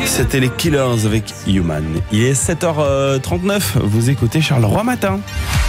C'était les Killers avec Human. Il est 7h39, vous écoutez Charleroi Matin.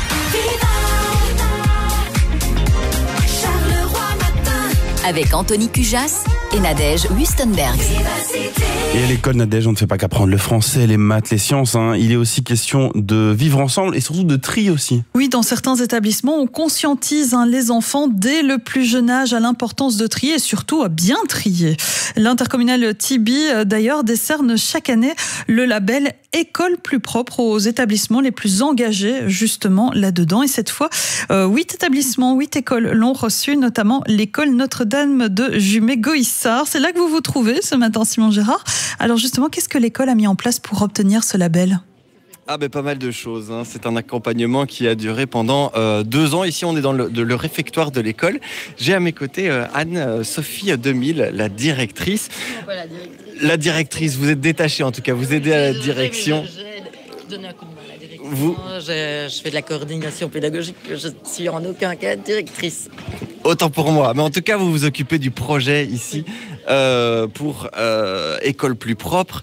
Avec Anthony Cujas et Nadège Wustenberg. Et à l'école Nadège, on ne fait pas qu'apprendre le français, les maths, les sciences. Il est aussi question de vivre ensemble et surtout de tri aussi. Oui, dans certains établissements, on conscientise les enfants dès le plus jeune âge à l'importance de trier et surtout à bien trier. L'intercommunale Tibi, d'ailleurs, décerne chaque année le label École plus propre aux établissements les plus engagés justement là-dedans. Et cette fois, 8 établissements, 8 écoles l'ont reçu, notamment l'école Notre-Dame de Jumet-Goissard. C'est là que vous vous trouvez ce matin, Simon Gérard. Alors justement, qu'est-ce que l'école a mis en place pour obtenir ce label ? Pas mal de choses. C'est un accompagnement qui a duré pendant 2 ans. Ici, on est dans le réfectoire de l'école. J'ai à mes côtés Anne-Sophie 2000, la directrice. La directrice, vous êtes détachée en tout cas, vous aidez à la direction. J'ai donné un coup de main à la direction. Je fais de la coordination pédagogique, je suis en aucun cas directrice. Autant pour moi. Mais en tout cas, vous vous occupez du projet ici pour École plus propre.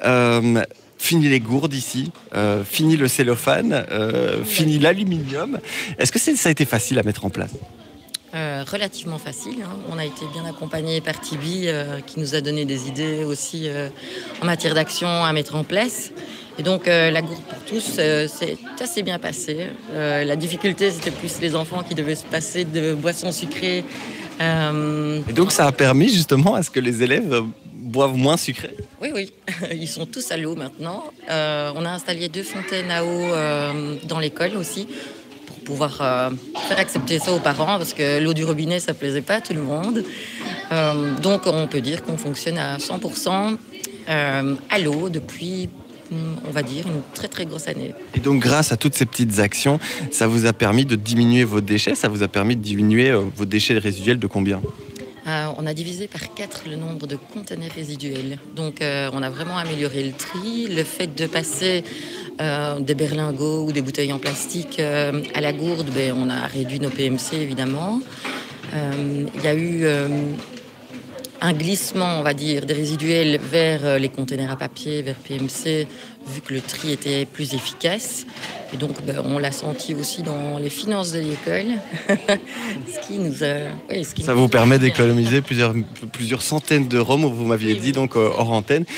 Fini les gourdes ici, fini le cellophane, fini l'aluminium. Est-ce que ça a été facile à mettre en place ? Relativement facile. On a été bien accompagnés par Tibi qui nous a donné des idées aussi en matière d'action à mettre en place. Et donc la gourde pour tous, c'est assez bien passé. La difficulté, c'était plus les enfants qui devaient se passer de boissons sucrées. Et donc ça a permis justement à ce que les élèves boivent moins sucré ? Oui. Ils sont tous à l'eau maintenant. On a installé 2 fontaines à eau dans l'école aussi pour pouvoir faire accepter ça aux parents parce que l'eau du robinet, ça plaisait pas à tout le monde. Donc on peut dire qu'on fonctionne à 100% à l'eau depuis, on va dire, une très très grosse année. Et donc grâce à toutes ces petites actions, ça vous a permis de diminuer vos déchets, ça vous a permis de diminuer vos déchets résiduels de combien ? On a divisé par 4 le nombre de conteneurs résiduels. Donc on a vraiment amélioré le tri. Le fait de passer des berlingots ou des bouteilles en plastique à la gourde, on a réduit nos PMC évidemment. Il y a eu un glissement, on va dire, des résiduels vers les conteneurs à papier, vers PMC, vu que le tri était plus efficace. Et donc, on l'a senti aussi dans les finances de l'école. Ça vous permet d'économiser plusieurs centaines d'euros, vous m'aviez dit, donc hors antenne.